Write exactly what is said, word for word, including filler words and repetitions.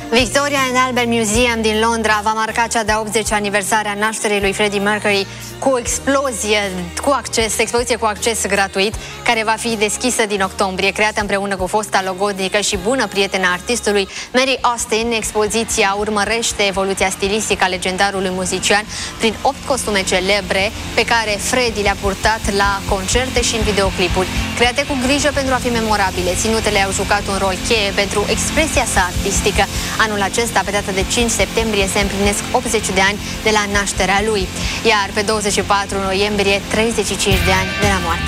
Victoria and Albert Museum din Londra va marca cea de-a optzecea aniversare a nașterii lui Freddie Mercury cu o explozie cu acces, expoziție cu acces gratuit, care va fi deschisă din octombrie, creată împreună cu fosta logodnică și bună prietenă a artistului, Mary Austin. Expoziția urmărește evoluția stilistică a legendarului muzician prin opt costume celebre pe care Freddie le-a purtat la concerte și în videoclipuri. Create cu grijă pentru a fi memorabile, ținutele au jucat un rol cheie pentru expresia sa artistică. Anul acesta, pe data de cinci septembrie, se împlinesc optzeci de ani de la nașterea lui, iar pe douăzeci și patru noiembrie, treizeci și cinci de ani de la moarte.